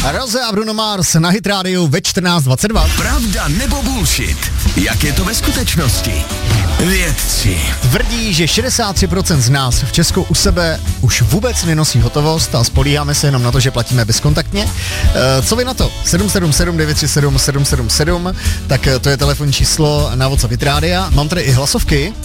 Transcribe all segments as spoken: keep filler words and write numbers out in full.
Roze a Bruno Mars na Hit Radio ve čtrnáct dvacet dva. Pravda nebo bullshit? Jak je to ve skutečnosti? Vědci tvrdí, že šedesát tři procent z nás v Česku u sebe už vůbec nenosí hotovost a spolíháme se jenom na to, že platíme bezkontaktně. E, co vy na to? sedm sedm sedm devět tři sedm sedm sedm sedm, tak to je telefonní číslo na WhatsApp Hit Rádia. Mám tady i hlasovky.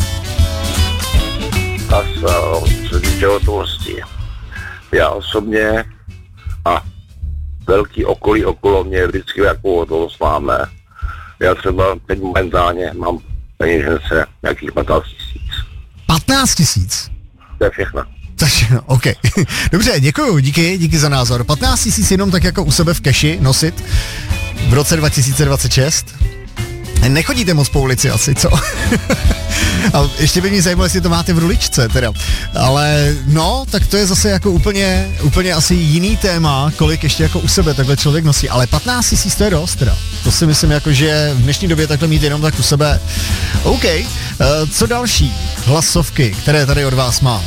Tak co týče hotovosti. Já osobně a velký okolí okolo mě vždycky jakou hotovost máme. Já třeba teď momentálně mám peněžence nějakých patnáct tisíc. patnáct tisíc? To je všechno. Takže, OK. Dobře, děkuju, díky, díky za názor. patnáct tisíc jenom tak jako u sebe v keši nosit v roce dva tisíce dvacet šest? Nechodíte moc po ulici asi, co? A ještě by mě zajímalo, jestli to máte v ruličce teda. Ale no, tak to je zase jako úplně, úplně asi jiný téma, kolik ještě jako u sebe takhle člověk nosí. Ale patnáct tisíc to je dost teda. To si myslím jako, že v dnešní době takhle mít jenom tak u sebe. OK, uh, co další hlasovky, které tady od vás mám?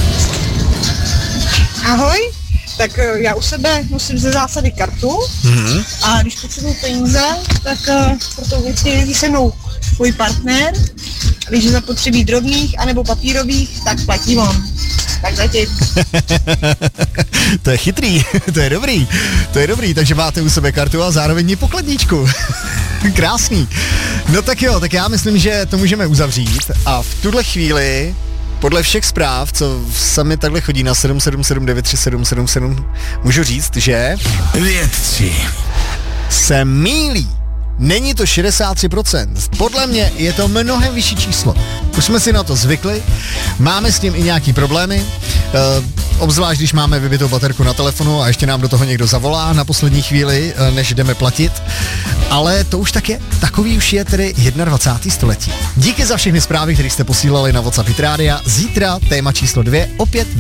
Ahoj, tak já u sebe nosím ze zásady kartu mm-hmm. a když potřebuji peníze, tak uh, proto vždycky jezdí se mnou můj partner, když je zapotřebí drobných anebo papírových, tak platí on. Tak zatím. To je chytrý, to je dobrý, to je dobrý, takže máte u sebe kartu a zároveň i pokladničku. Krásný. No tak jo, tak já myslím, že to můžeme uzavřít a v tuhle chvíli podle všech zpráv, co sami takhle chodí na sedm sedm sedm devět tři sedm sedm sedm, můžu říct, že vědci se mýlí. Není to šedesát tři procent. Podle mě je to mnohem vyšší číslo. Už jsme si na to zvykli, máme s tím i nějaký problémy, e, obzvlášť když máme vybitou baterku na telefonu a ještě nám do toho někdo zavolá na poslední chvíli, e, než jdeme platit. Ale to už tak je, takový už je tedy dvacátého prvního století. Díky za všechny zprávy, které jste posílali na WhatsApp Hit Rádia. Zítra téma číslo dvě opět